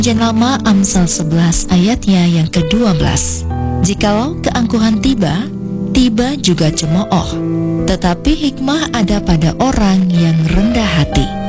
Perjanjian Lama Amsal 11 ayatnya yang ke-12. Jikalau keangkuhan tiba, tiba juga cemooh, tetapi hikmah ada pada orang yang rendah hati.